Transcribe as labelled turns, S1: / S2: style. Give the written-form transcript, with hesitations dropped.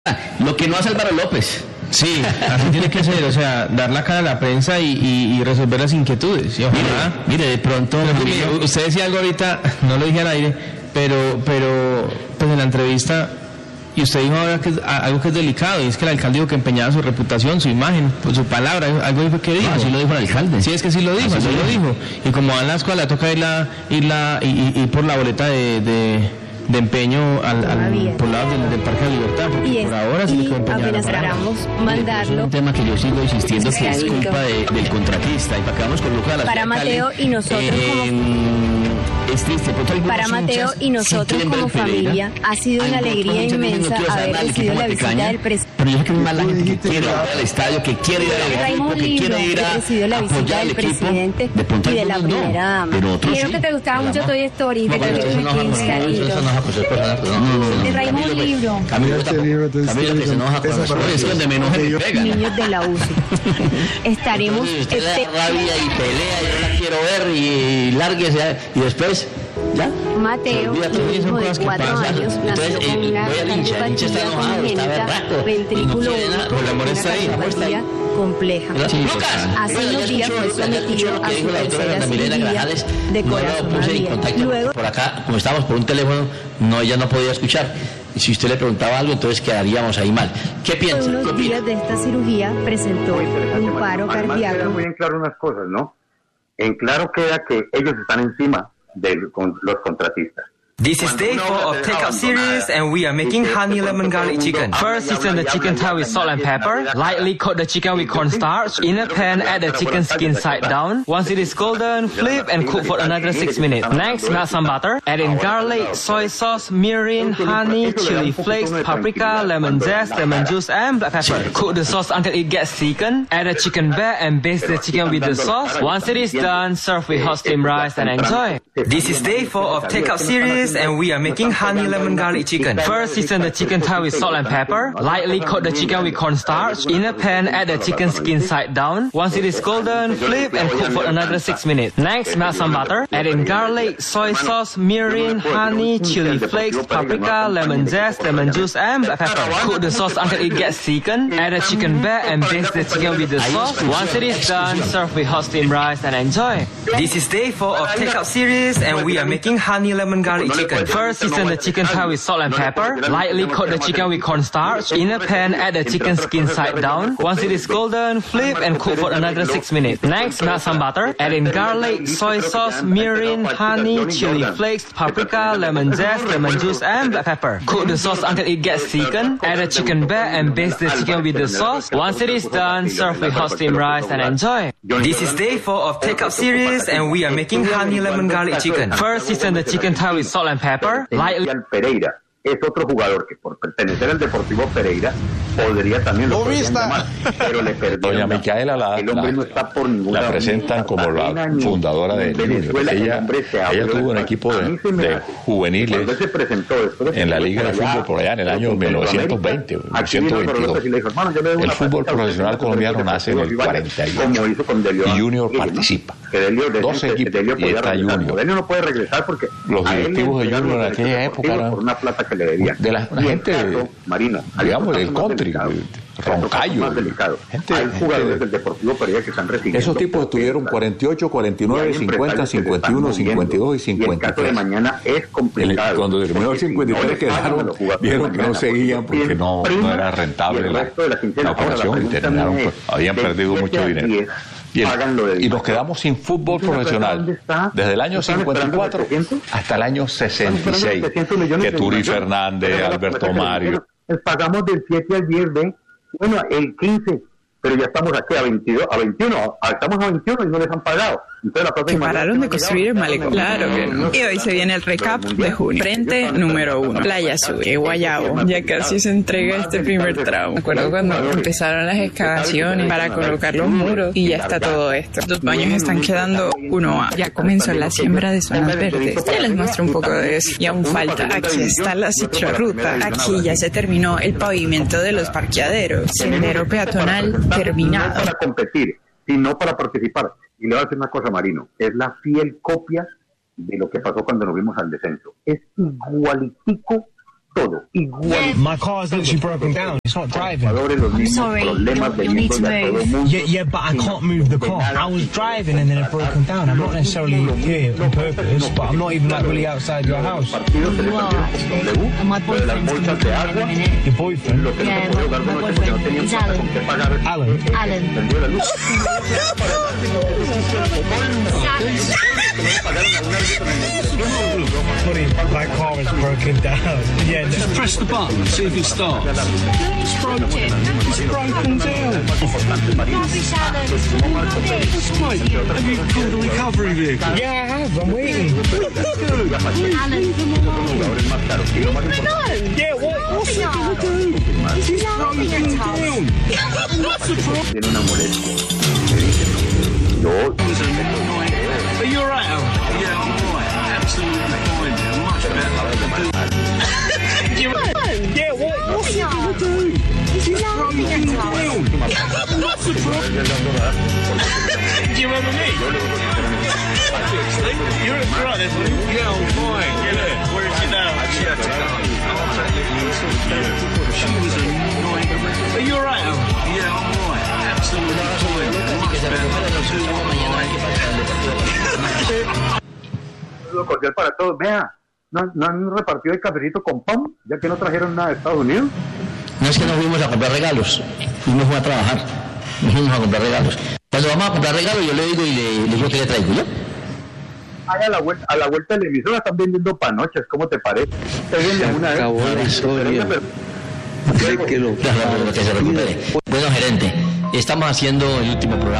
S1: Lo que no hace Álvaro López.
S2: Sí, así tiene que ser, o sea, dar la cara a la prensa y resolver las inquietudes. Y ojalá,
S1: mire, de pronto...
S2: Usted decía algo ahorita, no lo dije al aire, pero pues en la entrevista, y usted dijo ahora algo que es delicado, y es que el alcalde dijo que empeñaba su reputación, su imagen, pues su palabra, algo que dijo.
S1: Así lo dijo el alcalde.
S2: Sí, es que sí lo dijo, así lo dijo. Y como van las cosas, le toca ir por la boleta de empeño por lado del Parque de la Libertad, porque por ahora sí le quedó empeñado.
S3: Apenas logramos mandarlo.
S1: Es un tema que yo sigo insistiendo que es culpa del contratista, y para que vamos con Lucas a la
S3: para Mateo y nosotros
S1: es triste,
S3: para Mateo y nosotros como familia ha sido una alegría inmensa haber recibido la visita del presidente.
S1: Pero yo creo que es más la gente que quiere ir al estadio, que quiere ir al equipo, que quiere ir a
S3: recibido la visita del presidente y de la primera dama.
S1: Creo
S3: que te gustaba mucho Toy Story, de traímos un libro.
S1: Camilo que se enoja con las donde menos se pega.
S3: Niños de la UCI. Estaremos.
S1: Si usted le da rabia y pelea, yo la quiero ver y lárguese, y después, ¿ya?
S3: Mateo, hijo de 4 años, nació con una cardiopatía congénita, ventrículo único, compleja. Hace unos días fue sometido a su tercera cirugía de corazón abierto. Luego,
S1: por acá, como estábamos por un teléfono, ella no podía escuchar. Y si usted le preguntaba algo, entonces quedaríamos ahí mal. ¿Qué piensa?
S3: Unos días de esta cirugía presentó un paro cardíaco.
S4: Muy en claro unas cosas, ¿no? En claro queda que ellos están encima de los contratistas.
S5: This is day 4 of Takeout series, and we are making honey lemon garlic chicken. First, season the chicken thigh with salt and pepper. Lightly coat the chicken with cornstarch. In a pan, add the chicken skin side down. Once it is golden, flip and cook for another 6 minutes. Next, melt some butter. Add in garlic, soy sauce, mirin, honey, chili flakes, paprika, lemon zest, lemon juice, and black pepper. Cook the sauce until it gets thickened. Add the chicken back and baste the chicken with the sauce. Once it is done, serve with hot steamed rice and enjoy. This is day 4 of Takeout series, and we are making honey lemon garlic chicken. First, season the chicken thigh with salt and pepper. Lightly coat the chicken with cornstarch. In a pan, add the chicken skin side down. Once it is golden, flip and cook for another 6 minutes. Next, melt some butter. Add in garlic, soy sauce, mirin, honey, chili flakes, paprika, lemon zest, lemon juice, and black pepper. Cook the sauce until it gets thickened. Add the chicken back and baste the chicken with the sauce. Once it is done, serve with hot steamed rice and enjoy. This is day 4 of Takeout series, and we are making honey lemon garlic chicken. First, season the chicken thigh with salt and pepper. Lightly coat the chicken with cornstarch. In a pan, add the chicken skin side down. Once it is golden, flip and cook for another 6 minutes. Next, melt some butter. Add in garlic, soy sauce, mirin, honey, chili flakes, paprika, lemon zest, lemon juice, and black pepper. Cook the sauce until it gets thickened. Add the chicken back and baste the chicken with the sauce. Once it is done, serve with hot steamed rice and enjoy. This is day 4 of Takeout series, and we are making honey lemon garlic chicken. First, season the chicken thigh with salt and pepper.
S4: Pereira es otro jugador que por pertenecer al Deportivo Pereira podría también lo llamar, pero le perdió.
S6: Doña Micaela la presentan como la fundadora de Junior. Ella tuvo un equipo de juveniles en la Liga de Fútbol por allá en el año 1920, 1922. El fútbol profesional colombiano nace en el 48 y Junior participa. 12 equipos y está Junior.
S4: No puede regresar porque
S6: los directivos de Junior en aquella época eran
S4: por una plata que le debían.
S6: De la gente,
S4: Marina,
S6: digamos, del country, Roncayo,
S4: hay jugadores del Deportivo Pereira que están recibiendo.
S6: Esos tipos estuvieron 48, 49, 50, 51, 52 y 53.
S4: El caso de mañana es complicado.
S6: Cuando terminó el 53 quedaron, vieron que no seguían porque no era rentable la operación y terminaron, pues, habían perdido mucho dinero. Y nos quedamos sin fútbol profesional desde el año 54 hasta el año 66, que Turi Fernández, Alberto Mario.
S4: Pagamos del 7 al 10 de, bueno, el 15, pero ya estamos aquí a 21, estamos a 21 y no les han pagado.
S7: Que pararon de construir el malecón. Claro que no. Y hoy se viene el recap de junio. Frente número 1, Playa Sur, Guayabo. Ya casi se entrega este primer tramo. Me acuerdo cuando empezaron las excavaciones para colocar los muros y ya está todo esto. Los baños están quedando 1A. Ya comenzó la siembra de zonas verdes. Ya les muestro un poco de eso. Y aún falta. Aquí está la ciclorruta. Aquí ya se terminó el pavimento de los parqueaderos. Sendero peatonal terminado.
S4: Para competir, sino para participar. Y le voy a decir una cosa, Marino, es la fiel copia de lo que pasó cuando nos vimos al descenso. Es igualitico todo igual.
S8: My car's literally broken down. It's not driving.
S3: I'm sorry, you need to move.
S8: Yeah, but I can't move the car. I was driving and then it broken down. I'm not necessarily here on purpose, but I'm not even like really outside your house.
S3: You are. And my boyfriend's going to come in a minute.
S8: Your boyfriend?
S3: Yeah, my boyfriend. It's Alan.
S8: Funny, my car is broken down. Yeah,
S9: just press the button, see if it starts.
S8: It's broken. It's broken down.
S3: Rubbish, Alan. Rubbish.
S9: Mate, have you called a recovery vehicle?
S8: Yeah, I have. I'm waiting.
S3: Alan. No.
S8: Yeah, what's it going to do?
S3: He's laughing at us.
S8: What's the problem?
S4: Tiene una molestia. Yo.
S9: Are you alright, Al? Yeah, I'm alright. Absolutely fine. Much better.
S8: Yeah, what's it going to do?
S3: He's laughing at us.
S8: What's the problem?
S9: Do you remember me? You're right, yeah, I'm fine. Yeah. Where is she now? She had to go. She was annoying. Are you alright, Al? Yeah, I'm alright. Absolutely fine. Much better.
S4: Saludo cordial para todos. Vea, ¿no han repartido el cafecito con pan? Ya que no trajeron nada de Estados Unidos.
S1: No es que nos fuimos a comprar regalos, fuimos a trabajar, nos fuimos a comprar regalos. Cuando vamos a comprar regalos yo le digo y le digo que le traigo yo.
S4: A la vuelta de la emisora están vendiendo panochas, ¿cómo te parece?
S6: Acabó la historia.
S1: Que se recupere. Bueno, gerente, estamos haciendo el último programa.